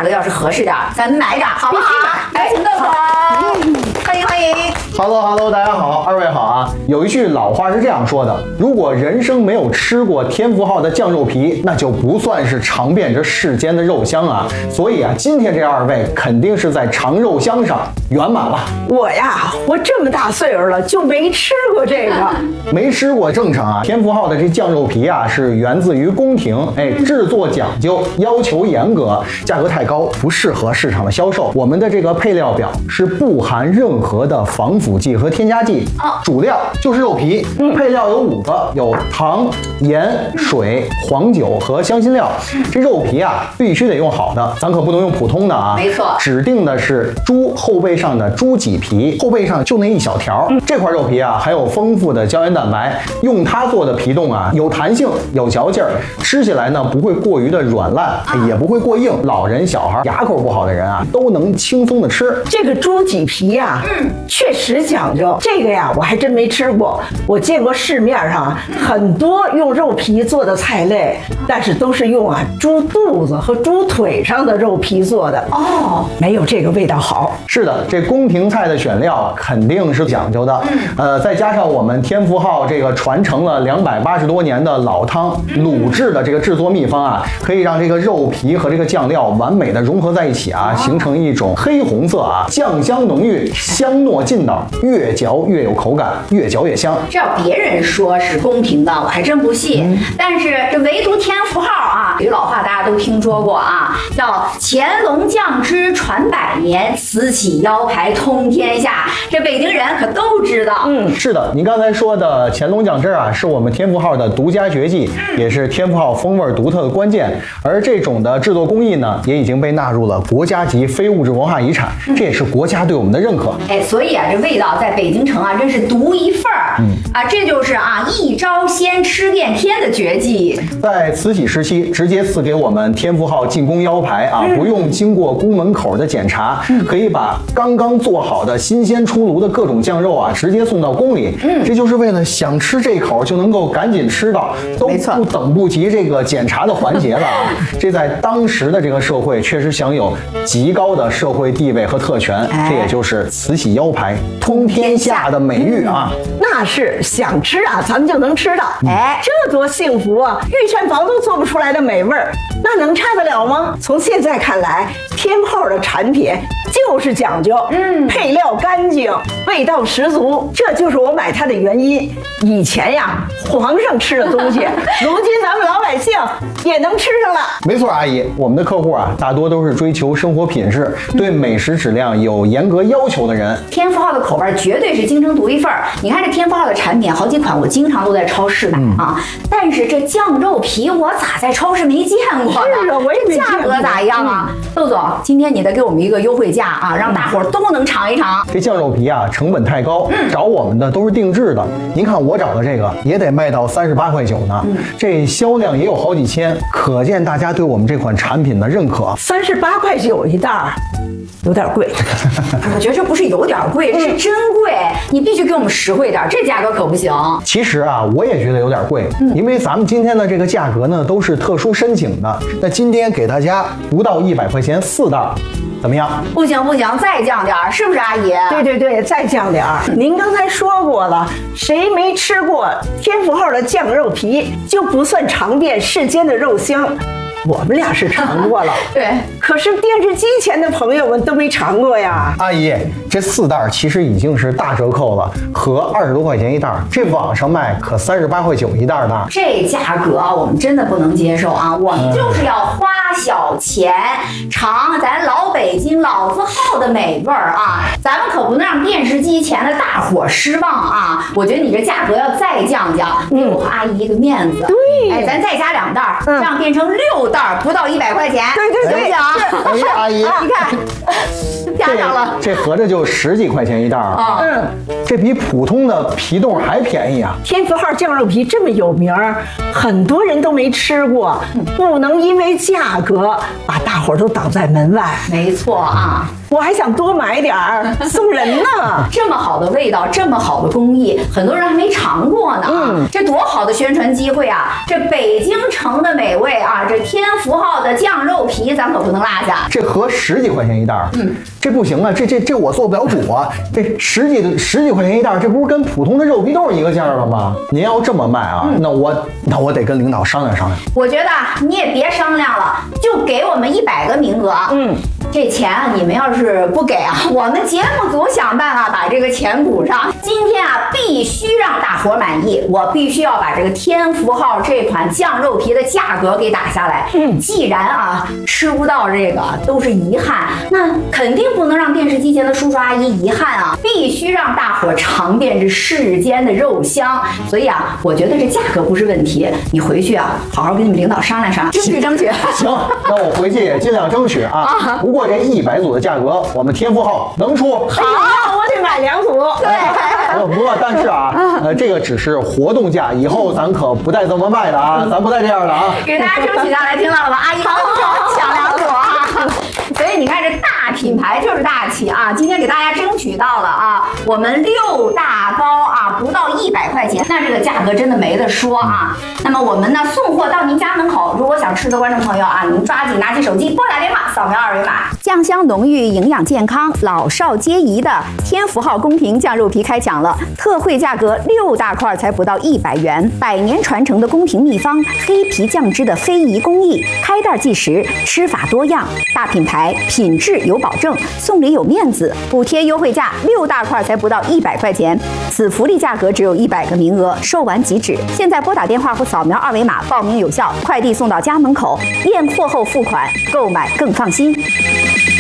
价格要是合适点，咱买点好不好？来，请豆总，欢迎欢迎。 Hello， 大家好，二位好啊。有一句老话是这样说的：如果人生没有吃过天福号的酱肉皮，那就不算是尝遍这世间的肉香啊。所以啊，今天这二位肯定是在尝肉香上圆满了。 我这么大岁数了，就没吃过这个。 没吃过正常啊。天福号的这酱肉皮啊，是源自于宫廷，制作讲究，要求严格，价格太高，不适合市场的销售。我们的这个配料表是不含任何的防腐剂和添加剂，主料就是肉皮，配料有5个，有糖、盐、水、黄酒和香辛料。这肉皮啊，必须得用好的，咱可不能用普通的啊。 没错， 指定的是猪后背上的猪脊皮，后背上就那一小条。这块肉皮啊，含有丰富的胶原蛋白，用它做的皮冻啊，有弹性，有嚼劲儿，吃起来呢不会过于的软烂，也不会过硬。老人、小孩、牙口不好的人啊，都能轻松的吃。 这个猪脊皮呀，确实讲究。这个呀，我还真没吃过。我见过市面上很多用肉皮做的菜类，但是都是用猪肚子和猪腿上的肉皮做的，没有这个味道好。 是的，这宫廷菜的选料肯定是讲究的。再加上我们天福号这个传承了280多年的老汤卤制的这个制作秘方啊，可以让这个肉皮和这个酱料完美的融合在一起啊，形成一种黑红色啊，酱香浓郁，香糯劲道，越嚼越有口感，越嚼越香。 这要别人说是宫廷的，我还真不信。但是这唯独天福号啊，有句老话大家都听说过啊，叫乾隆酱汁传百年，慈禧腰牌通天下。这北京人可都知道。 是的，你刚才说的乾隆酱汁啊，是我们天福号的独家绝技，也是天福号风味独特的关键。而这种的制作工艺呢，也已经被纳入了国家级非物质文化遗产，这也是国家对我们的认可。 所以啊，这味道在北京城啊，真是独一份儿。这就是一招鲜吃遍天的绝技。 在慈禧时期，直接赐给我们天福号进宫腰牌啊，不用经过宫门口的检查，可以把刚刚做好的新鲜出炉的各种酱肉啊，直接送到宫里。这就是为了想吃这口就能够赶紧吃到，都不等不及这个检查的环节了啊。这在当时的这个社会确实享有极高的社会地位和特权，这也就是慈禧腰牌通天下的美誉啊。 那是想吃啊，咱们就能吃到。这多幸福啊！御膳房都做不出来的美味儿，那能差得了吗？从现在看来，天炮的产品就是讲究，配料干净，味道十足，这就是我买它的原因。以前呀，皇上吃的东西，如今咱们老百姓也能吃上了。 没错，阿姨，我们的客户啊，大多都是追求生活品质，对美食质量有严格要求的人。 天福号的口味绝对是京城独一份儿。你看这天福号的产品，好几款我经常都在超市买但是这酱肉皮我咋在超市没见过呢？ 是啊，我也没见过。 价格咋样啊？窦总，今天你得给我们一个优惠价啊，让大伙儿都能尝一尝。 这酱肉皮啊，成本太高，找我们的都是定制的。您看我找的这个也得卖到38.9块呢，这销量也有好几千，可见大家对我们这款产品的认可。 38.9块一袋儿，有点贵。 我觉得这不是有点贵，是真贵。你必须给我们实惠点，这价格可不行。 其实啊，我也觉得有点贵，因为咱们今天的这个价格呢都是特殊申请的。那今天给大家不到100块钱4袋，怎么样？ 不行，再降点儿，是不是阿姨？ 对，再降点儿。您刚才说过了，谁没吃过天福号的酱肉皮，就不算尝遍世间的肉香。我们俩是尝过了， 对， 可是电视机前的朋友们都没尝过呀。 阿姨，这4袋其实已经是大折扣了，合20多块钱一袋，这网上卖可38.9块一袋呢。 这价格我们真的不能接受啊！我们就是要花小钱尝咱老北京老字号的美味儿啊！咱们可不能让电视机前的大伙失望啊！我觉得你这价格要再降降，给我和阿姨一个面子。 对， 咱再加2袋，这样变成6袋，不到100块钱。 对， 哎，阿姨， 你看，加上了， 这合着就10几块钱一袋啊！这比普通的皮冻还便宜啊！ 天福号酱肉皮这么有名儿，很多人都没吃过，不能因为价格把大伙儿都挡在门外。 没错啊。 我还想多买点儿送人呢。 这么好的味道，这么好的工艺，很多人还没尝过呢。这多好的宣传机会啊！这北京城的美味啊，这天福号的酱肉皮咱可不能落下。 这合10几块钱一袋，这不行啊，这我做不了主啊，这十几块钱一袋，这不是跟普通的肉皮豆一个价了吗？您要这么卖啊，那我得跟领导商量商量。 我觉得你也别商量了，就给我们100个名额。这钱啊，你们要是不给啊，我们节目组想办法把这个钱补上。今天啊，必须让大伙满意，我必须要把这个天福号这款酱肉皮的价格给打下来。既然啊吃不到这个都是遗憾，那肯定不能让电视机前的叔叔阿姨遗憾啊，必须让大伙尝遍这世间的肉香。所以啊，我觉得这价格不是问题，你回去啊，好好跟你们领导商量商量，争取争取。 行，那我回去也尽量争取啊。不过这100组的价格，我们天福号能出。 好，我得买2组。 对。 不过但是啊，这个只是活动价，以后咱可不带这么卖的啊，咱不带这样的啊。 给大家争取下来，听到了吗？阿姨帮手抢2组啊！所以你看，这大品牌就是大气啊！今天给大家争取到了啊，我们6大包啊，不到100块钱，那这个价格真的没得说啊。那么我们呢，送货到您家门口。如果想吃的观众朋友啊，您抓紧拿起手机，拨打电话，扫描2维码。酱香浓郁，营养健康，老少皆宜的天福号公平酱肉皮开抢了，特惠价格6大块才不到100元，100年传承的公平秘方，黑皮酱汁的非遗工艺，开袋即食，吃法多样，大品牌，品质有保证，送礼有面子，补贴优惠价6大块才不到100块钱，此福利价格只有100个名额，售完即止。现在拨打电话或扫描2维码报名有效，快递送到家门口，验货后付款，购买更放心。